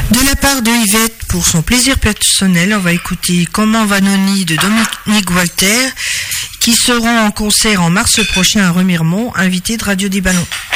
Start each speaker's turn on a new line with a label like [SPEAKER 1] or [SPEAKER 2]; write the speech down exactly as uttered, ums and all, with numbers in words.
[SPEAKER 1] De la part de Yvette, pour son plaisir personnel, on va écouter Comment va Noni de Dominique Walter, qui seront en concert en mars prochain à Remiremont, invité de Radio des Ballons.